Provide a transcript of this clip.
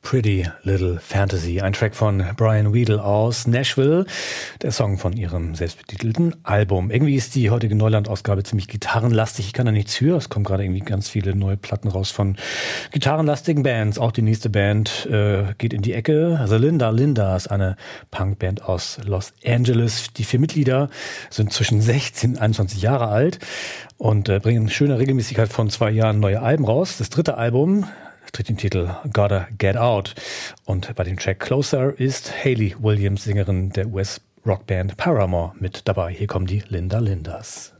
Pretty Little Fantasy, ein Track von Brian Weedle aus Nashville, der Song von ihrem selbstbetitelten Album. Irgendwie ist die heutige Neuland-Ausgabe ziemlich gitarrenlastig, ich kann da nichts für, es kommen gerade irgendwie ganz viele neue Platten raus von gitarrenlastigen Bands. Auch die nächste Band geht in die Ecke, The Linda Lindas, eine Punkband aus Los Angeles. Die 4 Mitglieder sind zwischen 16 und 21 Jahre alt und bringen in schöner Regelmäßigkeit von 2 Jahren neue Alben raus. Das 3. Album trägt den Titel Gotta Get Out. Und bei dem Track Closer ist Hayley Williams, Sängerin der US-Rockband Paramore, mit dabei. Hier kommen die Linda Lindas.